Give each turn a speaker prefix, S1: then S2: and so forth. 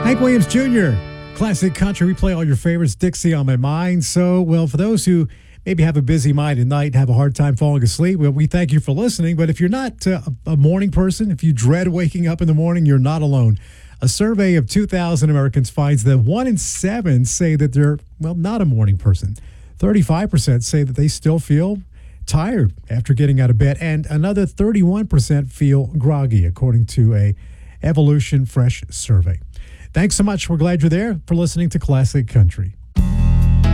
S1: Hank Williams Jr., classic country. We play all your favorites. Dixie on my mind. So, well, for those who maybe have a busy mind at night and have a hard time falling asleep, well, we thank you for listening. But if you're not a morning person, if you dread waking up in the morning, you're not alone. A survey of 2,000 Americans finds that 1 in 7 say that they're, well, not a morning person. 35% say that they still feel tired after getting out of bed, and another 31% feel groggy, according to a Evolution Fresh survey. Thanks so much. We're glad you're there for listening to Classic Country.